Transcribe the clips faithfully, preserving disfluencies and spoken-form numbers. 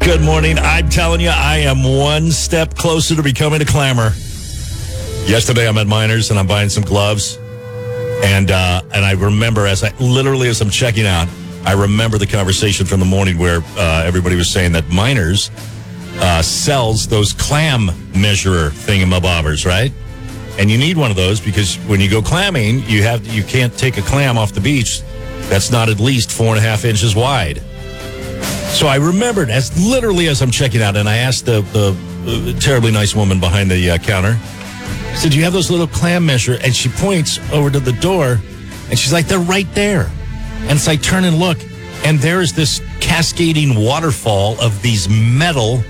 Good morning. I'm telling you, I am one step closer to becoming a clammer. Yesterday, I'm at Miners and I'm buying some gloves, and uh, and I remember as I literally as I'm checking out, I remember the conversation from the morning where uh, everybody was saying that Miners uh, sells those clam measurer thingamabobbers, right? And you need one of those because when you go clamming, you have you can't take a clam off the beach that's not at least four and a half inches wide. So I remembered as literally as I'm checking out, and I asked the, the, the terribly nice woman behind the uh, counter, I said, do you have those little clam measure? And she points over to the door, and she's like, they're right there. And so I turn and look, and there is this cascading waterfall of these metal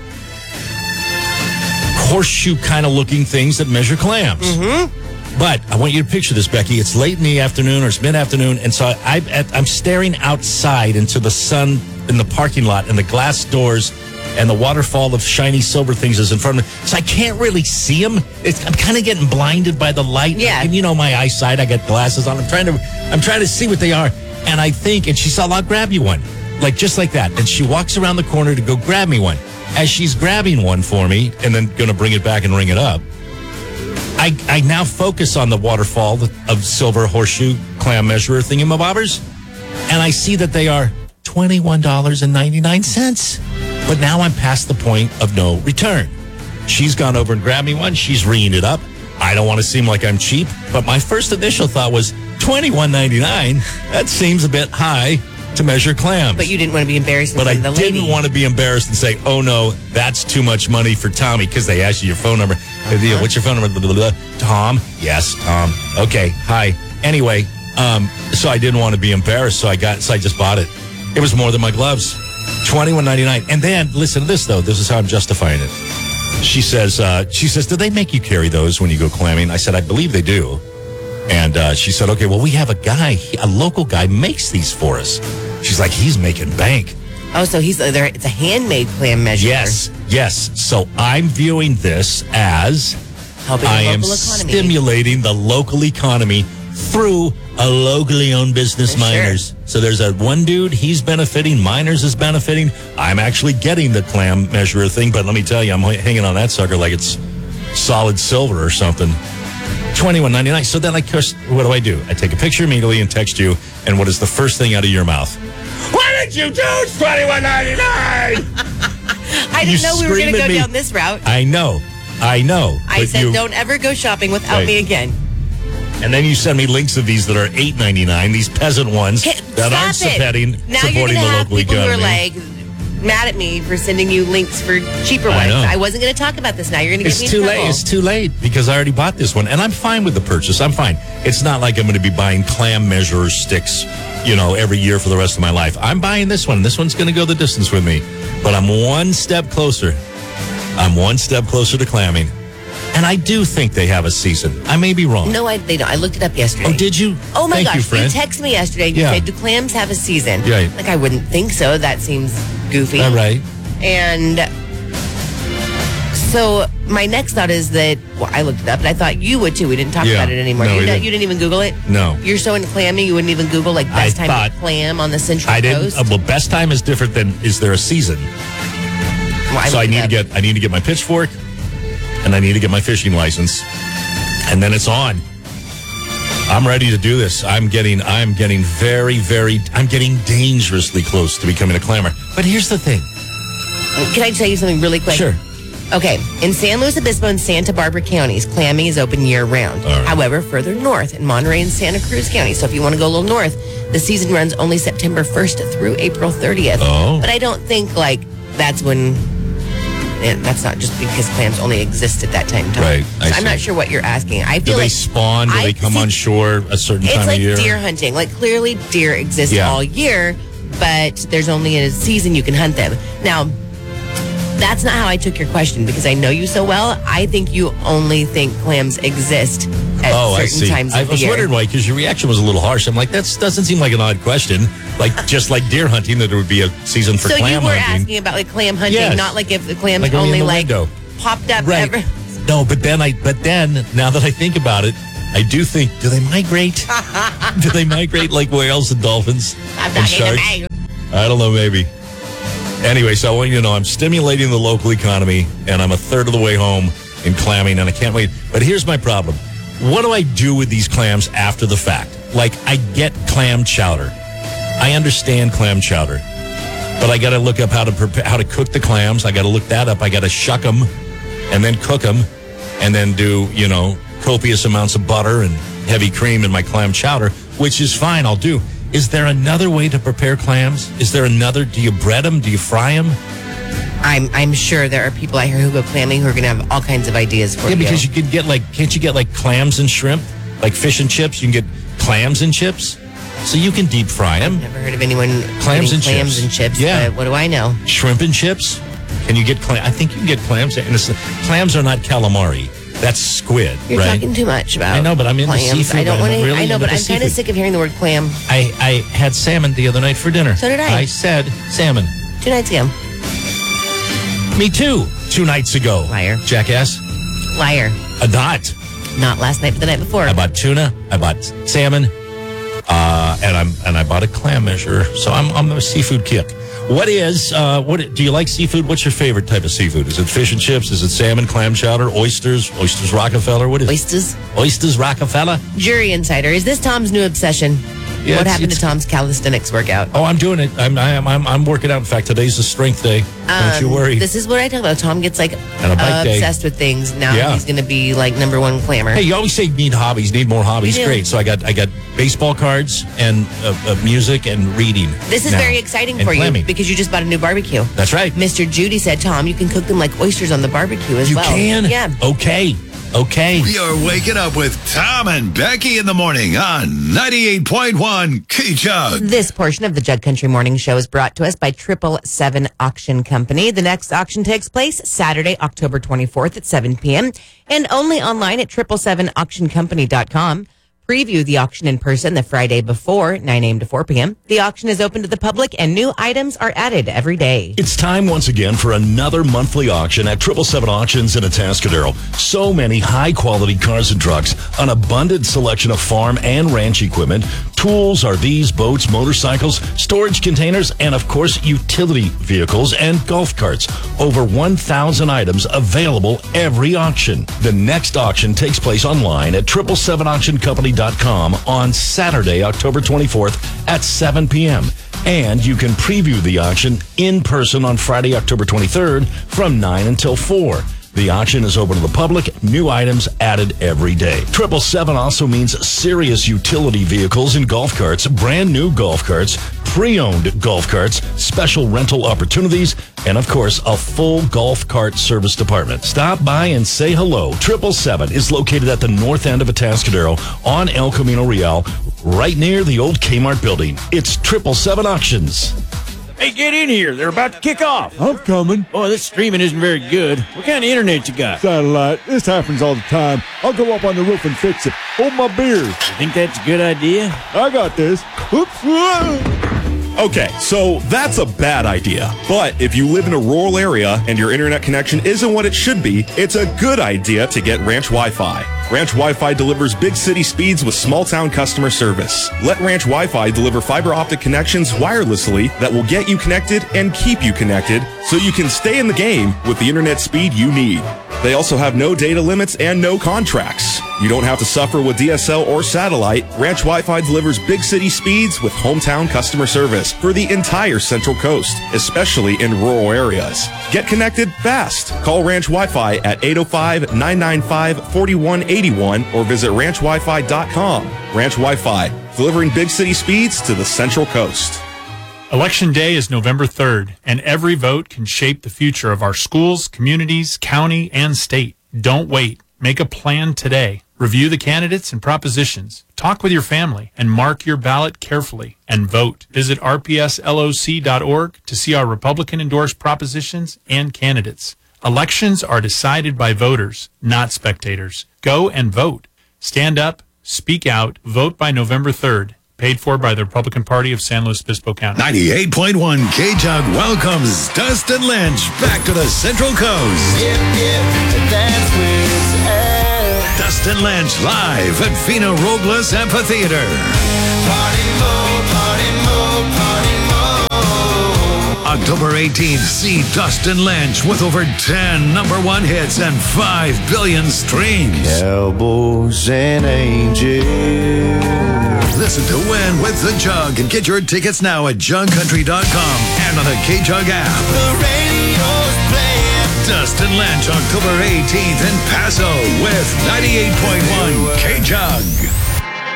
horseshoe kind of looking things that measure clams. Mm-hmm. But I want you to picture this, Becky. It's late in the afternoon or it's mid-afternoon, and so I, I, I'm staring outside into the sun in the parking lot, and the glass doors and the waterfall of shiny silver things is in front of me. So I can't really see them. It's, I'm kind of getting blinded by the light. Yeah. And you know my eyesight. I got glasses on. I'm trying to I'm trying to see what they are. And I think, and she said, I'll grab you one. Like, just like that. And she walks around the corner to go grab me one. As she's grabbing one for me and then going to bring it back and ring it up, I, I now focus on the waterfall of silver horseshoe clam measurer thingamabobbers, and I see that they are twenty-one dollars and ninety-nine cents. But now I'm past the point of no return. She's gone over and grabbed me one. She's ringing it up. I don't want to seem like I'm cheap, but my first initial thought was twenty-one ninety-nine. That seems a bit high to measure clams. But you didn't want to be embarrassed. But I the didn't lady. want to be embarrassed and say, oh, no, that's too much money for Tommy, because they ask you your phone number. Uh-huh. What's your phone number? Blah, blah, blah. Tom? Yes, Tom. Okay, hi. Anyway, um, so I didn't want to be embarrassed, so I got, so I just bought it. It was more than my gloves. twenty-one ninety-nine. And then, listen to this, though. This is how I'm justifying it. She says, uh, she says, do they make you carry those when you go clamming? I said, I believe they do. And uh, she said, okay, well, we have a guy, a local guy makes these for us. She's like, he's making bank. Oh, so he's uh, there. It's a handmade clam measure. Yes, yes. So I'm viewing this as helping I the am local economy. stimulating the local economy through a locally owned business, For Miners. sure. So there's a one dude, he's benefiting, Miners is benefiting. I'm actually getting the clam measurer thing, but let me tell you, I'm hanging on that sucker like it's solid silver or something. twenty-one ninety-nine. So then, I course, what do I do? I take a picture immediately and text you, and what is the first thing out of your mouth? What did you do? It's twenty-one ninety-nine. I didn't know we were going to go down this route. I know. I know. I said, you, don't ever go shopping without Right. me again. And then you send me links of these that are eight ninety-nine, these peasant ones Hey, that stop aren't it. supporting, Now you're supporting going to the have local people economy. who are like mad at me for sending you links for cheaper I ones. know. I wasn't going to talk about this now. You're going to get It's me in too trouble. late. It's too late because I already bought this one, and I'm fine with the purchase. I'm fine. It's not like I'm going to be buying clam measurer sticks, you know, every year for the rest of my life. I'm buying this one. This one's going to go the distance with me, but I'm one step closer. I'm one step closer to clamming, and I do think they have a season. I may be wrong. No, I, they don't. I looked it up yesterday. Oh, did you? Oh my Thank gosh! you, friend. texted me yesterday. And Yeah. You said, "Do clams have a season?" Right. Like I wouldn't think so. That seems goofy. All right. And so my next thought is that well, I looked it up, and I thought you would too. We didn't talk Yeah. about it anymore. No, you, we didn't, didn't. you didn't even Google it. No. You're so into clamming, you wouldn't even Google like best I time thought- to clam on the Central I didn't. Coast. Uh, well, best time is different than is there a season? Well, so I looked it need to up. get I need to get my pitchfork, and I need to get my fishing license, and then it's on. I'm ready to do this. I'm getting I'm getting very very I'm getting dangerously close to becoming a clammer. But here's the thing. Can I tell you something really quick? Sure. Okay, in San Luis Obispo and Santa Barbara counties, clamming is open year-round. All right. However, further north in Monterey and Santa Cruz County, so if you want to go a little north, the season runs only September first through April thirtieth. Oh. But I don't think, like, that's when... eh, That's not just because clams only exist at that time. time. Right, I So I'm see. not sure what you're asking. I Do feel they like spawn? Do I they come see- on shore a certain it's time like of year? deer hunting. Like, clearly deer exist Yeah. all year, but there's only a season you can hunt them. Now, that's not how I took your question because I know you so well. I think you only think clams exist at Oh, I certain see. times I of was the year. wondering why, because your reaction was a little harsh. I'm like, that doesn't seem like an odd question. Like, just like deer hunting, that there would be a season for so clam you were hunting. asking about like clam hunting, Yes. not like if the clams Like only only in the like window. popped up Right. ever. No, but then I, but then now that I think about it, I do think, do they migrate? do they migrate like whales and dolphins I'm and not sharks? even I don't know, maybe. Anyway, so I want you to know I'm stimulating the local economy, and I'm a third of the way home in clamming, and I can't wait. But here's my problem. What do I do with these clams after the fact? Like, I get clam chowder. I understand clam chowder. But I got to look up how to prepare, how to cook the clams. I got to look that up. I got to shuck them and then cook them and then do, you know, copious amounts of butter and heavy cream in my clam chowder, which is fine. I'll do. Is there another way to prepare clams? Is there another? Do you bread them? Do you fry them? I'm I'm sure there are people out here who go clamming who are going to have all kinds of ideas for yeah, you. Yeah, because you can get like, can't you get like clams and shrimp? Like fish and chips? You can get clams and chips? So you can deep fry them. I've never heard of anyone clams and clams chips. and chips. Yeah. But what do I know? Shrimp and chips? Can you get clam? I think you can get clams. And it's, clams are not calamari. That's squid, You're right? talking too much about I know, but I'm into clams. seafood. I don't want to. Really I know, but into I'm kind of seafood. sick of hearing the word clam. I, I had salmon the other night for dinner. So did I. I said salmon. Two nights ago. Me too. Two nights ago. Liar. Jackass. Liar. A dot. Not last night, but the night before. I bought tuna. I bought salmon. Uh, and I'm and I bought a clam measure. So I'm I'm a seafood kick. What is uh what do you like seafood? What's your favorite type of seafood? Is it fish and chips? Is it salmon, clam chowder, oysters, oysters Rockefeller? What is Oysters. it? Oysters Rockefeller? Jury Insider. Is this Tom's new obsession? Yeah, what it's- happened it's- to Tom's calisthenics workout? Oh, I'm doing it. I'm I'm I'm, I'm working out. In fact, today's the strength day. Don't you Um, worry. This is what I talk about. Tom gets like And a bike day. obsessed with things. Now Yeah. he's going to be like number one clamor. Hey, you always say need hobbies, need more hobbies. You do. Great. So I got I got baseball cards and uh, uh, music and reading. This is now. very exciting And for clamming. you because you just bought a new barbecue. That's right. Mister Judy said, Tom, you can cook them like oysters on the barbecue as You well. can? Yeah. Okay. Okay. You're waking up with Tom and Becky in the morning on ninety-eight point one K-Jug. This portion of the Jug Country Morning Show is brought to us by Triple Seven Auction Company. The next auction takes place Saturday, October twenty-fourth at seven p.m. and only online at triple seven auction company dot com. Preview the auction in person the Friday before, nine a.m. to four p.m. The auction is open to the public and new items are added every day. It's time once again for another monthly auction at triple seven Auctions in Atascadero. So many high-quality cars and trucks, an abundant selection of farm and ranch equipment, tools, R Vs, boats, motorcycles, storage containers, and of course, utility vehicles and golf carts. Over one thousand items available every auction. The next auction takes place online at triple seven auction company dot com on Saturday, October twenty-fourth at seven p.m. And you can preview the auction in person on Friday, October twenty-third from nine until four. The auction is open to the public, new items added every day. triple seven also means serious utility vehicles and golf carts, brand new golf carts, pre-owned golf carts, special rental opportunities, and of course, a full golf cart service department. Stop by and say hello. triple seven is located at the north end of Atascadero on El Camino Real, right near the old Kmart building. It's triple seven Auctions. Hey, get in here. They're about to kick off. I'm coming. Boy, this streaming isn't very good. What kind of internet you got? Satellite. This happens all the time. I'll go up on the roof and fix it. Hold my beer. You think that's a good idea? I got this. Oops. Whoa. Okay, so that's a bad idea. But if you live in a rural area and your internet connection isn't what it should be, it's a good idea to get Ranch Wi-Fi. Ranch Wi-Fi delivers big city speeds with small town customer service. Let Ranch Wi-Fi deliver fiber optic connections wirelessly that will get you connected and keep you connected so you can stay in the game with the internet speed you need. They also have no data limits and no contracts. You don't have to suffer with D S L or satellite. Ranch Wi-Fi delivers big city speeds with hometown customer service for the entire Central Coast, especially in rural areas. Get connected fast. Call Ranch Wi-Fi at eight oh five, nine nine five, four one eight one or visit ranch wi fi dot com. Ranch Wi-Fi, delivering big city speeds to the Central Coast. Election Day is November third, and every vote can shape the future of our schools, communities, county, and state. Don't wait. Make a plan today. Review the candidates and propositions. Talk with your family and mark your ballot carefully and vote. Visit r p s l o c dot org to see our Republican-endorsed propositions and candidates. Elections are decided by voters, not spectators. Go and vote. Stand up, speak out, vote by November third. Paid for by the Republican Party of San Luis Obispo County. ninety-eight point one K-Jug welcomes Dustin Lynch back to the Central Coast. Yep, yep, that's where it's at. Dustin Lynch live at Fina Robles Amphitheater. Party mode, party mode, party mode. October eighteenth, see Dustin Lynch with over ten number one hits and five billion streams. Cowboys and angels. Listen to Win with the Jug and get your tickets now at jug country dot com and on the K-Jug app. The radio's playing. Dustin Lynch, October eighteenth in Paso with ninety-eight point one K-Jug.